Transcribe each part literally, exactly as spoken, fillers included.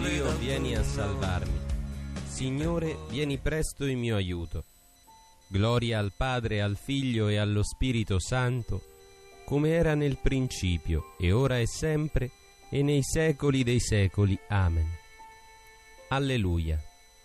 Dio, vieni a salvarmi. Signore, vieni presto in mio aiuto. Gloria al Padre, al Figlio e allo Spirito Santo, come era nel principio, e ora e sempre, e nei secoli dei secoli. Amen. Alleluia.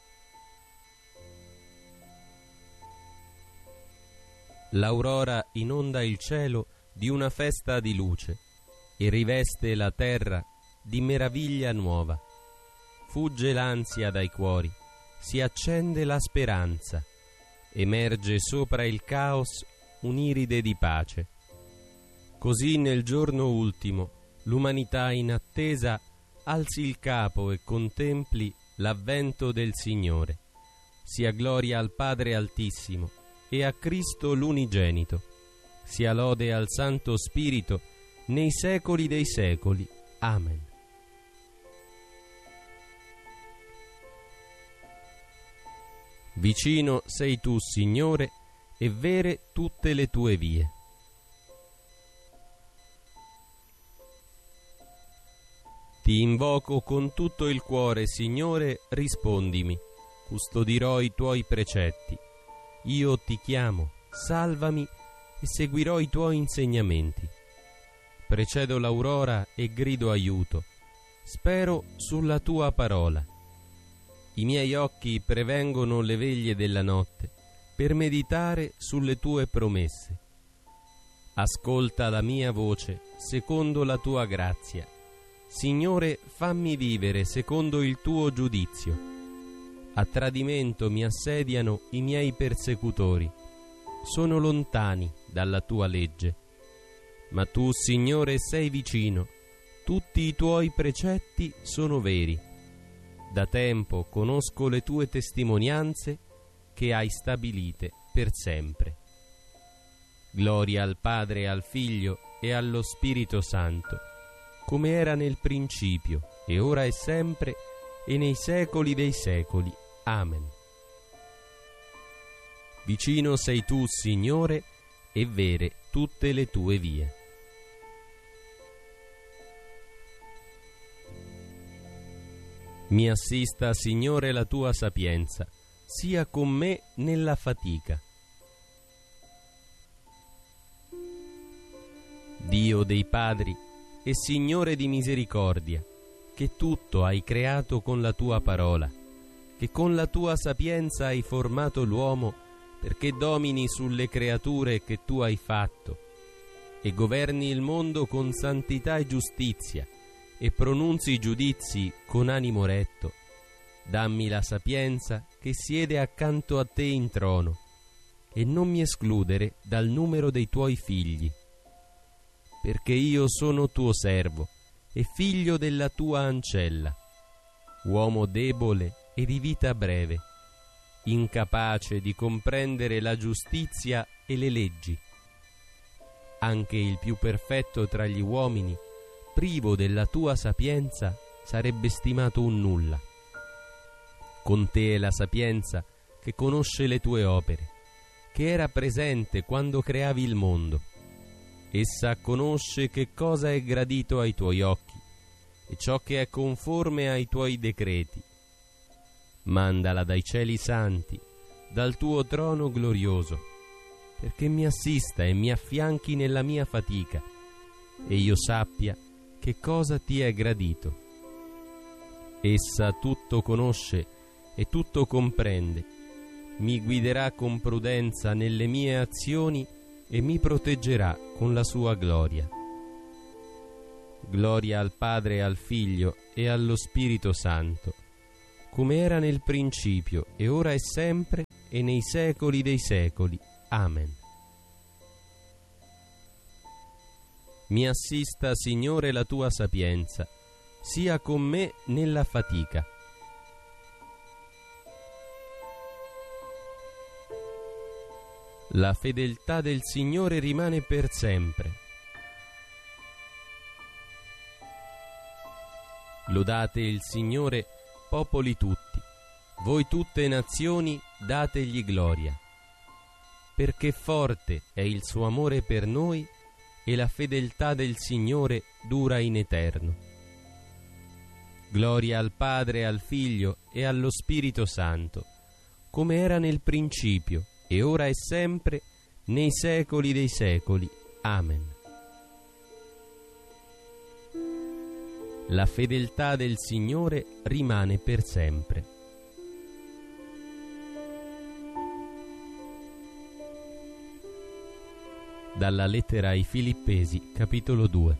L'aurora inonda il cielo di una festa di luce e riveste la terra di meraviglia nuova. Fugge l'ansia dai cuori, si accende la speranza, emerge sopra il caos un'iride di pace. Così nel giorno ultimo l'umanità in attesa alzi il capo e contempli l'avvento del Signore. Sia gloria al Padre Altissimo e a Cristo l'Unigenito. Sia lode al Santo Spirito nei secoli dei secoli. Amen. Vicino sei tu, Signore, e vere tutte le tue vie. Ti invoco con tutto il cuore, Signore, rispondimi, custodirò i tuoi precetti. Io ti chiamo, salvami e seguirò i tuoi insegnamenti. Precedo l'aurora e grido aiuto, spero sulla tua parola. I miei occhi prevengono le veglie della notte per meditare sulle tue promesse. Ascolta la mia voce secondo la tua grazia. Signore, fammi vivere secondo il tuo giudizio. A tradimento mi assediano i miei persecutori. Sono lontani dalla tua legge. Ma tu, Signore, sei vicino. Tutti i tuoi precetti sono veri. Da tempo conosco le tue testimonianze che hai stabilite per sempre. Gloria al Padre, al Figlio e allo Spirito Santo, come era nel principio, e ora e sempre, e nei secoli dei secoli. Amen. Vicino sei tu, Signore, e vere tutte le tue vie. Mi assista, Signore, la tua sapienza, sia con me nella fatica. Dio dei padri e Signore di misericordia, che tutto hai creato con la tua parola, che con la tua sapienza hai formato l'uomo perché domini sulle creature che tu hai fatto e governi il mondo con santità e giustizia e pronunzi i giudizi con animo retto. Dammi la sapienza che siede accanto a te in trono e non mi escludere dal numero dei tuoi figli, perché io sono tuo servo e figlio della tua ancella, uomo debole e di vita breve, incapace di comprendere la giustizia e le leggi. Anche il più perfetto tra gli uomini, privo della tua sapienza, sarebbe stimato un nulla. Con te è la sapienza che conosce le tue opere, che era presente quando creavi il mondo. Essa conosce che cosa è gradito ai tuoi occhi e ciò che è conforme ai tuoi decreti. Mandala dai cieli santi, dal tuo trono glorioso, perché mi assista e mi affianchi nella mia fatica, e io sappia che cosa ti è gradito. Essa tutto conosce e tutto comprende, mi guiderà con prudenza nelle mie azioni e mi proteggerà con la sua gloria. Gloria al Padre, al Figlio e allo Spirito Santo, come era nel principio, e ora e sempre, e nei secoli dei secoli. Amen. Mi assista, Signore, la tua sapienza, sia con me nella fatica. La fedeltà del Signore rimane per sempre. Lodate il Signore, popoli tutti, voi tutte nazioni, dategli gloria. Perché forte è il suo amore per noi e la fedeltà del Signore dura in eterno. Gloria al Padre, al Figlio e allo Spirito Santo, come era nel principio, e ora e sempre, nei secoli dei secoli. Amen. La fedeltà del Signore rimane per sempre. Dalla lettera ai Filippesi, capitolo due.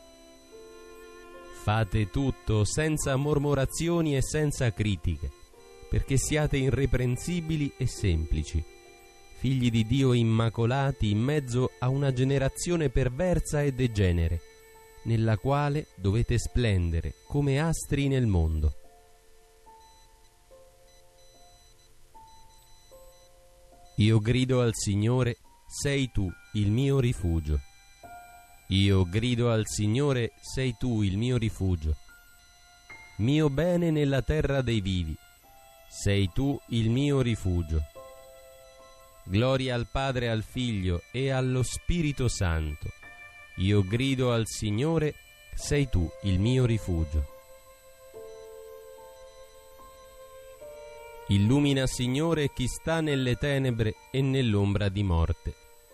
Fate tutto senza mormorazioni e senza critiche, perché siate irreprensibili e semplici, figli di Dio immacolati in mezzo a una generazione perversa e degenere, nella quale dovete splendere come astri nel mondo. Io grido al Signore, sei tu il mio rifugio. Io grido al Signore, sei tu il mio rifugio. Mio bene nella terra dei vivi, sei tu il mio rifugio. Gloria al Padre, al Figlio e allo Spirito Santo. Io grido al Signore, sei tu il mio rifugio. Illumina, Signore, chi sta nelle tenebre e nell'ombra di morte.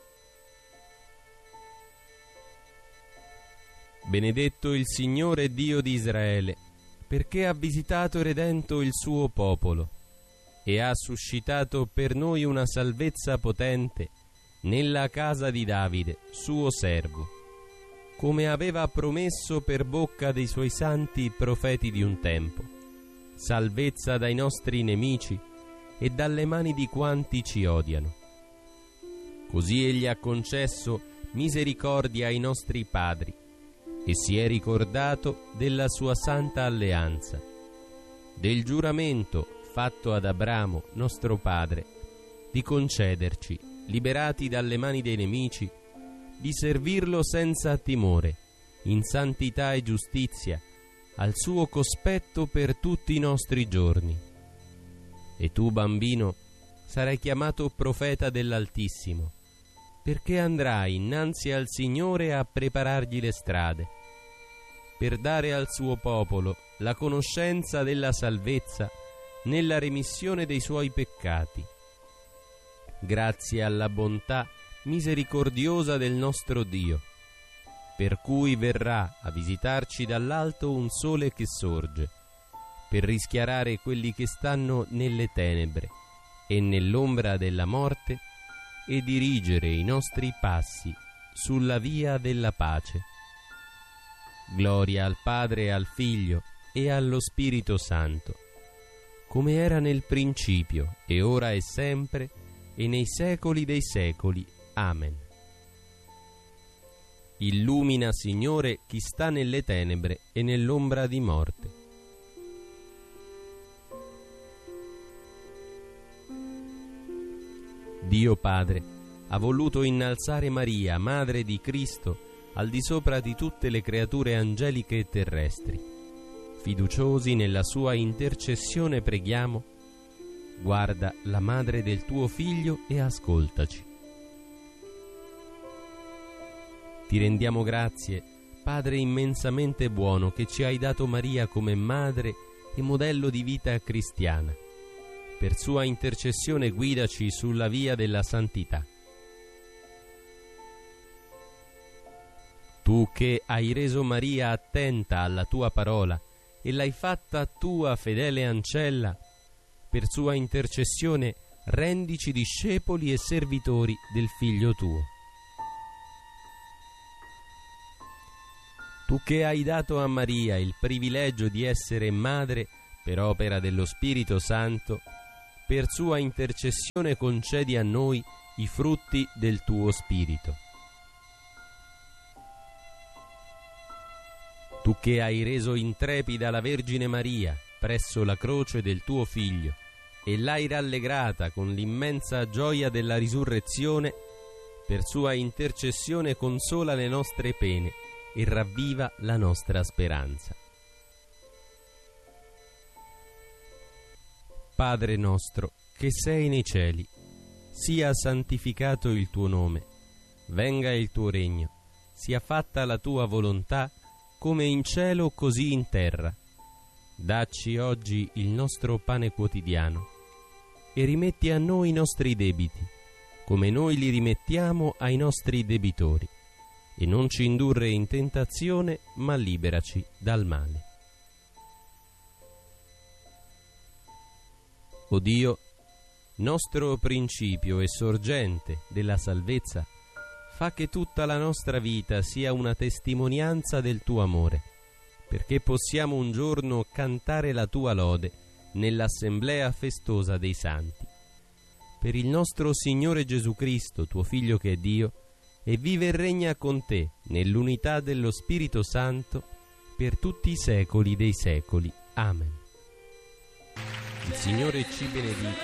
Benedetto il Signore Dio di Israele, perché ha visitato e redento il suo popolo e ha suscitato per noi una salvezza potente nella casa di Davide, suo servo, come aveva promesso per bocca dei suoi santi profeti di un tempo, salvezza dai nostri nemici e dalle mani di quanti ci odiano. Così egli ha concesso misericordia ai nostri padri e si è ricordato della sua santa alleanza, del giuramento fatto ad Abramo, nostro padre, di concederci, liberati dalle mani dei nemici, di servirlo senza timore, in santità e giustizia, al suo cospetto per tutti i nostri giorni. E tu, bambino, sarai chiamato profeta dell'Altissimo, perché andrai innanzi al Signore a preparargli le strade, per dare al suo popolo la conoscenza della salvezza nella remissione dei suoi peccati, grazie alla bontà misericordiosa del nostro Dio, per cui verrà a visitarci dall'alto un sole che sorge, per rischiarare quelli che stanno nelle tenebre e nell'ombra della morte, e dirigere i nostri passi sulla via della pace. Gloria al Padre, al Figlio e allo Spirito Santo, come era nel principio, e ora e sempre, e nei secoli dei secoli. Amen. Illumina, Signore, chi sta nelle tenebre e nell'ombra di morte. Dio Padre ha voluto innalzare Maria, Madre di Cristo, al di sopra di tutte le creature angeliche e terrestri. Fiduciosi nella sua intercessione preghiamo, guarda la madre del tuo Figlio e ascoltaci. Ti rendiamo grazie, Padre immensamente buono, che ci hai dato Maria come madre e modello di vita cristiana. Per sua intercessione guidaci sulla via della santità. Tu che hai reso Maria attenta alla tua parola e l'hai fatta tua fedele ancella, per sua intercessione rendici discepoli e servitori del Figlio tuo. Tu che hai dato a Maria il privilegio di essere madre per opera dello Spirito Santo, per sua intercessione concedi a noi i frutti del tuo Spirito. Tu che hai reso intrepida la Vergine Maria presso la croce del tuo Figlio e l'hai rallegrata con l'immensa gioia della risurrezione, per sua intercessione consola le nostre pene e ravviva la nostra speranza. Padre nostro, che sei nei cieli, sia santificato il tuo nome, venga il tuo regno, sia fatta la tua volontà, come in cielo così in terra. Dacci oggi il nostro pane quotidiano e rimetti a noi i nostri debiti, come noi li rimettiamo ai nostri debitori, e non ci indurre in tentazione, ma liberaci dal male. O Dio, nostro principio e sorgente della salvezza, fa che tutta la nostra vita sia una testimonianza del tuo amore, perché possiamo un giorno cantare la tua lode nell'assemblea festosa dei santi. Per il nostro Signore Gesù Cristo, tuo Figlio che è Dio, e vive e regna con te nell'unità dello Spirito Santo per tutti i secoli dei secoli. Amen. Il Signore ci benedica